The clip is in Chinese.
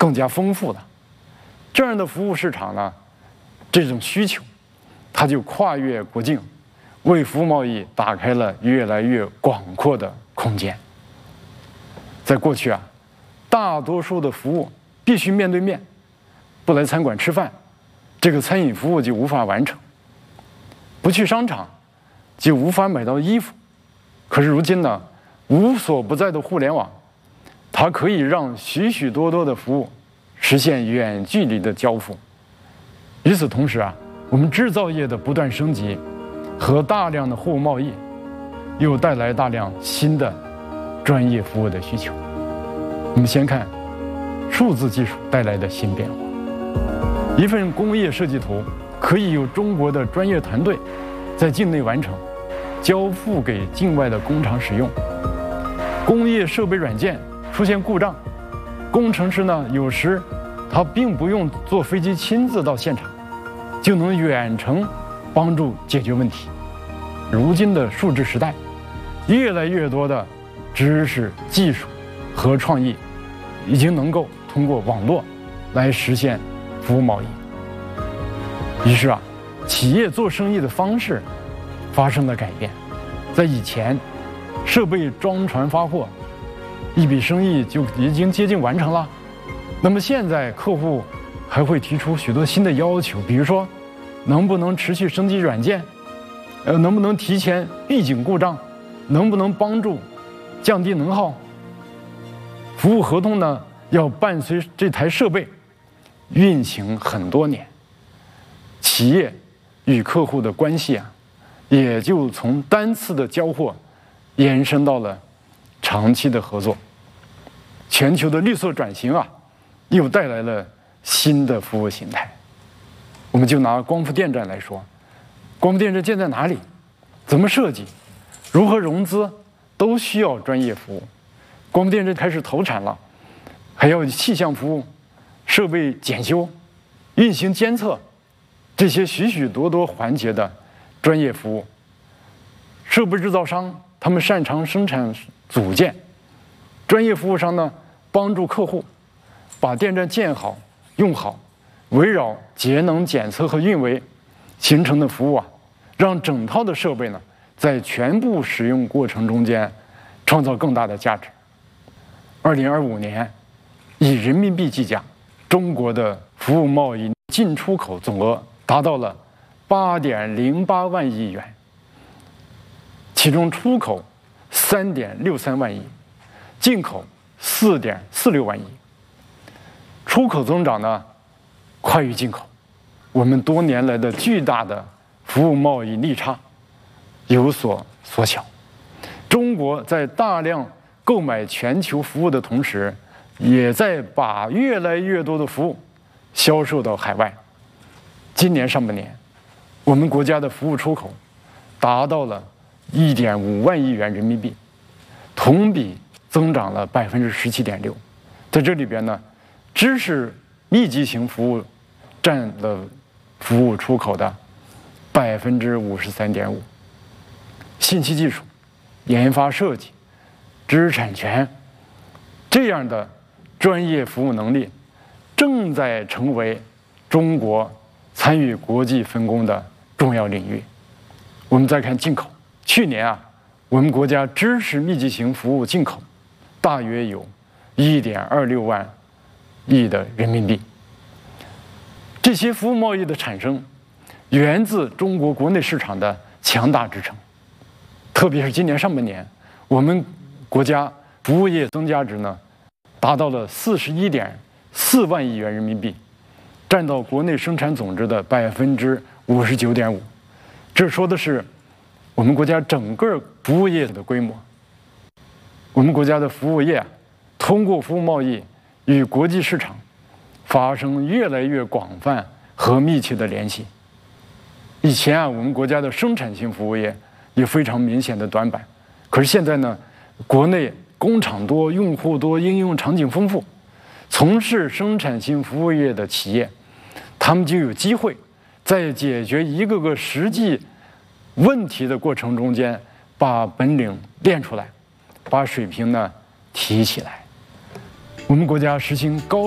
更加丰富了。这样的服务市场呢，这种需求，它就跨越国境，为服务贸易打开了越来越广阔的空间。在过去啊，大多数的服务必须面对面，不来餐馆吃饭，这个餐饮服务就无法完成；不去商场，就无法买到衣服。可是如今呢，无所不在的互联网，它可以让许许多多的服务实现远距离的交付。与此同时啊，我们制造业的不断升级和大量的货物贸易，又带来大量新的专业服务的需求。我们先看数字技术带来的新变化。一份工业设计图可以由中国的专业团队在境内完成，交付给境外的工厂使用。工业设备软件出现故障，工程师呢有时他并不用坐飞机亲自到现场，就能远程帮助解决问题。如今的数字时代，越来越多的知识、技术和创意已经能够通过网络来实现服务贸易。于是啊，企业做生意的方式发生了改变。在以前，设备装船发货，一笔生意就已经接近完成了。那么现在客户还会提出许多新的要求，比如说能不能持续升级软件，能不能提前预警故障，能不能帮助降低能耗。服务合同呢，要伴随这台设备运行很多年，企业与客户的关系啊，也就从单次的交货延伸到了长期的合作。全球的绿色转型啊，又带来了新的服务形态。我们就拿光伏电站来说，光伏电站建在哪里，怎么设计，如何融资，都需要专业服务。光伏电站开始投产了，还要气象服务、设备检修、运行监测，这些许许多多环节的专业服务。设备制造商他们擅长生产组件，专业服务商呢帮助客户把电站建好用好，围绕节能检测和运维形成的服务啊，让整套的设备呢在全部使用过程中间创造更大的价值。2025年，以人民币计价，中国的服务贸易进出口总额达到了8.08万亿元，其中出口3.63万亿，进口4.46万亿。出口增长呢快于进口，我们多年来的巨大的服务贸易逆差有所缩小。中国在大量购买全球服务的同时，也在把越来越多的服务销售到海外。今年上半年，我们国家的服务出口达到了1.5万亿元人民币，同比增长了17.6%。在这里边呢，知识密集型服务占了服务出口的53.5%，信息技术、研发设计、知识产权这样的专业服务能力，正在成为中国参与国际分工的重要领域。我们再看进口，去年啊，我们国家知识密集型服务进口大约有1.26万亿的人民币。这些服务贸易的产生，源自中国国内市场的强大支撑。特别是今年上半年，我们国家服务业增加值呢，达到了41.4万亿元人民币，占到国内生产总值的59.5%。这说的是我们国家整个服务业的规模。我们国家的服务业通过服务贸易与国际市场发生越来越广泛和密切的联系。以前啊，我们国家的生产性服务业有非常明显的短板，可是现在呢，国内工厂多、用户多、应用场景丰富，从事生产性服务业的企业，他们就有机会在解决一个个实际问题的过程中间，把本领练出来，把水平呢提起来。我们国家实行高